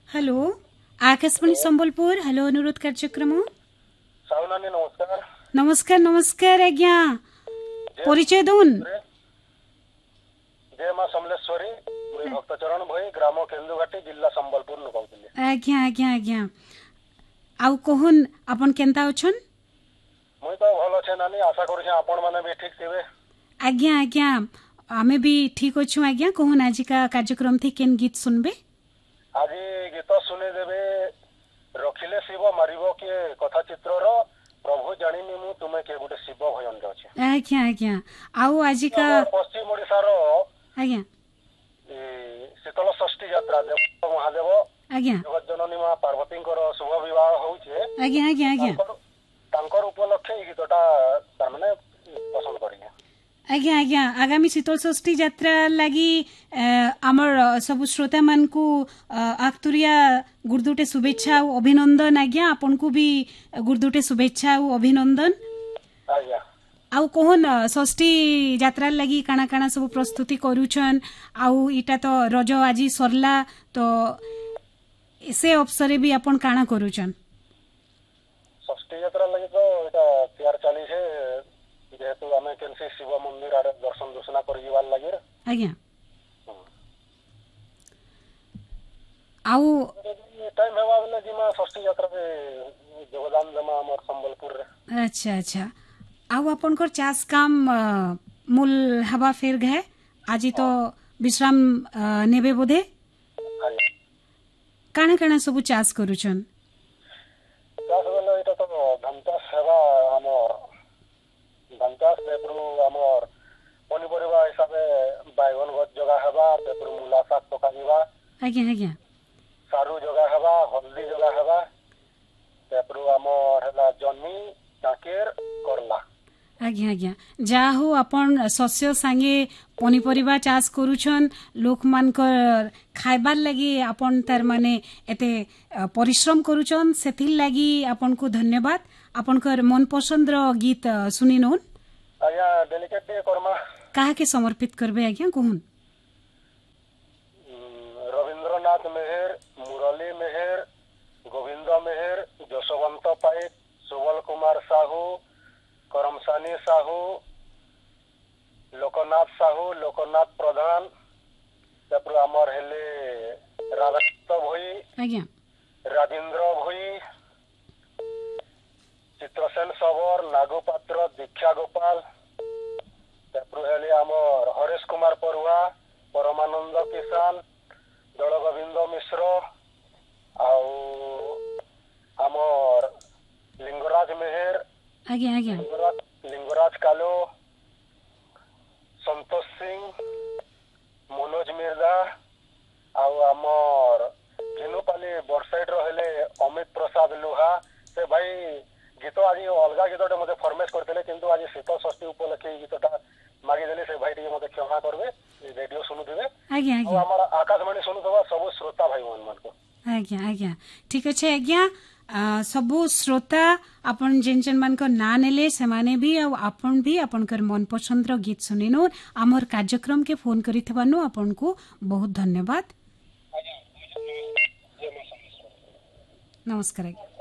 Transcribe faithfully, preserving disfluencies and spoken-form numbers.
Hello Akashvani Sambalpur hello अनुरोध कार्यक्रम साहुनानी नमस्कार नमस्कार नमस्कार आज्ञा परिचय दून जय मां समलेश्वरी मुई भक्तचरण भई ग्राम केन्दुघाटी जिला संबलपुर नु कहउतिले आज्ञा आज्ञा आज्ञा आउ कहन अपन केनता अछन मुई तो भल छे नानी आशा करू छे आपण माने भी ठीक थिबे आज्ञा आज्ञा आमे भी ठीक अछु आज्ञा कहन आज का कार्यक्रम थी केन गीत सुनबे आज गीत सुने देबे रखिले शिव मारिबो के कथा चित्रर प्रभु जानिनी मु तुमे के गुटे शिव भजन रे अछि आज्ञा आज्ञा आउ आज का पश्चिम ओडिसा रो आज्ञा शीतल षष्ठी यात्रा देव महादेव आज्ञा जगत जननी मां पार्वती शुभ विवाह होउछे आज्ञा आज्ञा आज्ञा तांकर उपलक्षे गीतटा तार माने पसंद करिए आज्ञा आज्ञा आगामी शीतल षष्ठी यात्रा लगी आमर सब श्रोता मान को आखतुरिया गुरदुटे शुभेच्छा और अभिनंदन आज्ञा आपन को भी गुरदुटे शुभेच्छा और अभिनंदन आज्ञा आउ कोहन षष्ठी यात्रा लगी काना काना सब प्रस्तुति करूछन आउ इटा तो रज आजी सरला तो से अवसर भी अपन काना करूछन षष्ठी यात्रा लगी तो इटा तैयार चली छे जेहेतु आमे केनसी शिव मंदिर आरे दर्शन दूषणा कर जीवार लागि आज्ञा आउ टाइम हेवा बेले जिमा षष्ठी यात्रा रे योगदान जमा हमर संबलपुर रे अच्छा अच्छा आउ आपनकर चास काम मूल हवा फेर गए आज तो विश्राम नेबे बोधे काना काना सब चास करूछन चास बेले इटा तो धनता सेवा हमर धनता सेप्रु हमर पनिपरिबा हिसाबे बायगन गछ जगा हेबा सेप्रु मुला साग पका दिबा आज्ञा आज्ञा सारू जगा हेबा हल्दी जगा हेबा सेप्रु हमर हला जन्मी टाकेर करला आज्ञा आज्ञा जा हो अपन शस्य संगे पनिपरिबा चास करूछन लोक मानकर खाइबार लागि अपन तार माने एते परिश्रम करूछन सेथिल लागि अपन को धन्यवाद आपनकर मन पसंद रो गीत सुनी नोन आज्ञा डेलिकेट कर्मा काहा के समर्पित करबे आज्ञा कहून रविंद्रनाथ मेहर मुरली मेहर गोविंद मेहर जशवंत पाइक सुबल कुमार साहू करमसानी साहू लोकनाथ साहू लोकनाथ प्रधान तापर हमर हेले राधाकांत भई आज्ञा राजेंद्र भई चित्रसेन सबर नागपात्र दीक्षा गोपाल तापर हेले हमर हरेश कुमार परुआ परमानंद किसान दल गोविंद मिश्र आउ हमर लिंगराज मेहर आज्ञा आज्ञा लिंगराज लिंगराज कालो संतोष सिंह मनोज मिर्जा आउ हमर घेनुपाली बरसाइड रहले अमित प्रसाद लुहा से भाई गीत आज अलगा गीतटे मते फरमेश करथिले किंतु आज शीतल षष्ठी उपलक्षे गीतटा मागी देले से भाई टिके मते क्षमा करबे रेडियो सुनुथिबे आज्ञा आज्ञा हमर आकाशवाणी सुनुथबा सब श्रोता भाई मन मन को आज्ञा आज्ञा ठीक अच्छे आज्ञा सबु श्रोता अपन जेन जेन मान ना नेले सेमाने भी आ अपन भी आपनकर मन पसंद रो गीत सुनिनो आमर कार्यक्रम के फोन करिथबानो आपन को बहुत धन्यवाद नमस्कार।